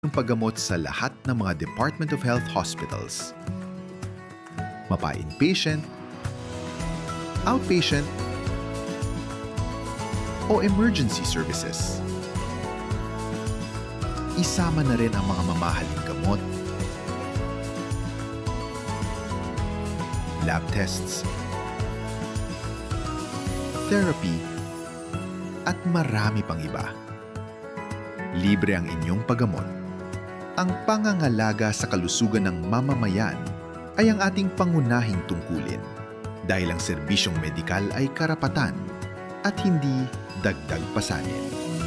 ng paggamot sa lahat ng mga Department of Health hospitals. Mapa-inpatient, outpatient, o emergency services. Isama na rin ang mga mamahaling gamot, lab tests, therapy, at marami pang iba. Libre ang inyong paggamot. Ang pangangalaga sa kalusugan ng mamamayan ay ang ating pangunahing tungkulin dahil ang serbisyong medikal ay karapatan at hindi dagdag pasanin.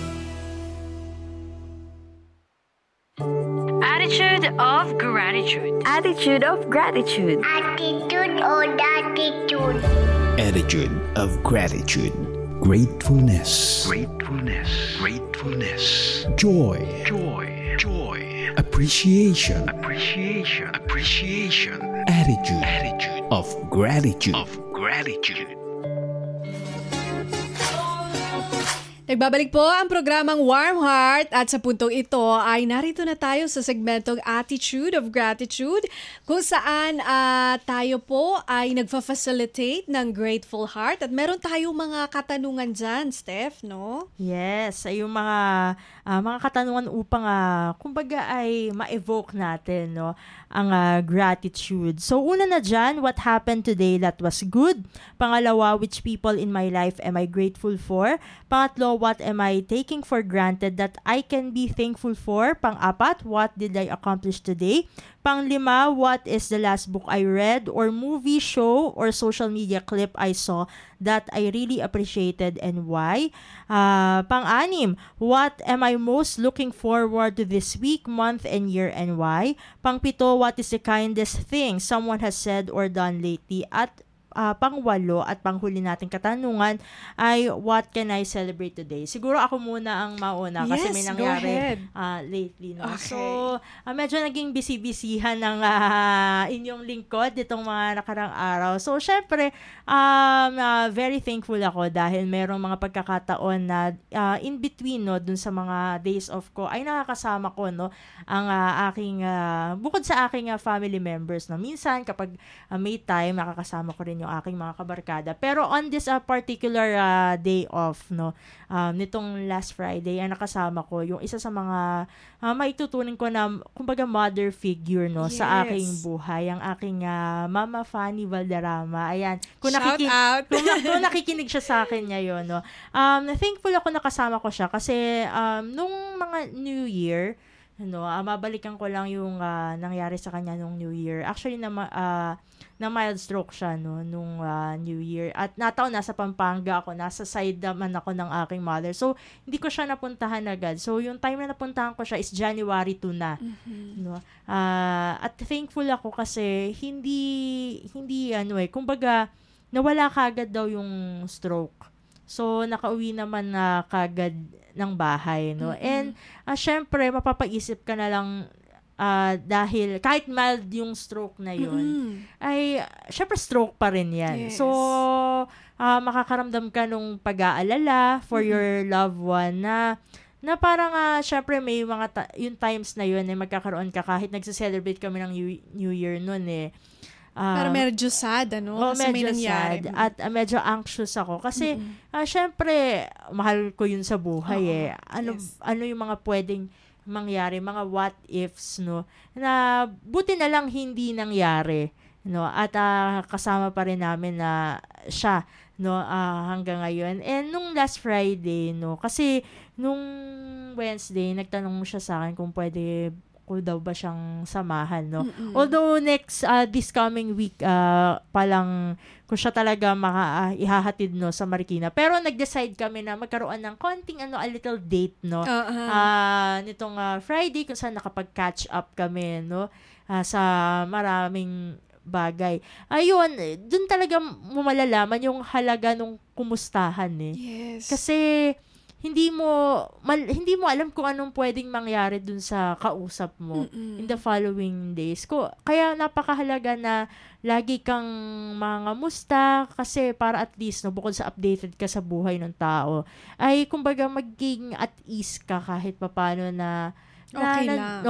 Attitude of gratitude. Attitude of gratitude. Attitude or attitude. Attitude of gratitude. Gratefulness. Gratefulness. Gratefulness. Joy. Joy. Joy. Appreciation. Appreciation. Appreciation. Attitude. Attitude of gratitude. of gratitude. Nagbabalik po ang programang Warm Heart at sa puntong ito ay narito na tayo sa segmentong Attitude of Gratitude kung saan tayo po ay nagfa-facilitate ng Grateful Heart at meron tayong mga katanungan dyan, Steph, no? Yes, ay yung mga katanungan upang kumbaga ay ma-evoke natin, no, ang gratitude. So una na dyan, what happened today that was good? Pangalawa, which people in my life am I grateful for? Pangatlo, what am I taking for granted that I can be thankful for? Pang-apat, what did I accomplish today? Pang-lima, what is the last book I read or movie, show, or social media clip I saw that I really appreciated and why? Pang-anim, what am I most looking forward to this week, month, and year and why? Pang-pito, what is the kindest thing someone has said or done lately? At pang-walo at panghuli nating katanungan ay what can I celebrate today? Siguro ako muna ang mauna kasi may nangyari lately. No? Okay. So, medyo naging busy-busyhan ng inyong lingkod itong mga nakarang araw. So, syempre, very thankful ako dahil merong mga pagkakataon na in between, no, dun sa mga days off ko ay nakakasama ko, no, ang aking bukod sa aking family members, no. Minsan kapag may time nakakasama ko rin yung aking mga kabarkada. Pero on this particular day off, no, nitong last Friday ay nakasama ko yung isa sa mga maitutunan ko na kumbaga mother figure, no, Yes. sa aking buhay, ang aking Mama Fanny Valderrama. Ayan. Kung Shout out! kung nakikinig siya sa akin ngayon, no. Thankful ako nakasama ko siya kasi nung mga New Year, ano, mabalikan ko lang yung nangyari sa kanya nung New Year. Actually, na mild stroke siya, no, nung New Year. At nasa Pampanga ako, nasa side naman ako ng aking mother. So, hindi ko siya napuntahan agad. So, yung time na napuntahan ko siya is January 2 na. Mm-hmm. No? At thankful ako kasi hindi kumbaga, nawala kagad daw yung stroke. So, nakauwi naman na kagad ng bahay, no? Mm-hmm. And, syempre, mapapaisip ka na lang dahil kahit mild yung stroke na yun, ay, syempre, stroke pa rin yan. Yes. So, makakaramdam ka nung pag-aalala for your loved one na parang, syempre, may mga yung times na yun, magkakaroon ka kahit nagse-celebrate kami ng New Year nun, Pero medyo sad, ano? Kasi may medyo nangyari. sad at medyo anxious ako kasi syempre mahal ko yun sa buhay. Ano yung mga pwedeng mangyari, mga what ifs, no, na buti na lang hindi nangyari, no, at kasama pa rin namin na siya, no, hanggang ngayon. And nung last Friday, no, kasi nung Wednesday nagtanong siya sa akin kung pwede ko daw ba siyang samahan, no? Although this coming week pa lang kung siya talaga ihahatid, no, sa Marikina. Pero nag-decide kami na magkaroon ng konting a little date, no? Nitong Friday kung saan nakapag-catch up kami, no? Sa maraming bagay. Ayun, dun talaga mo malalaman yung halaga nung kumustahan, Yes. Kasi hindi mo alam kung anong pwedeng mangyari dun sa kausap mo in the following days. Kaya napakahalaga na lagi kang mangamusta kasi para at least, no, bukod sa updated ka sa buhay ng tao, ay kumbaga maging at ease ka kahit papaano na Okay lang.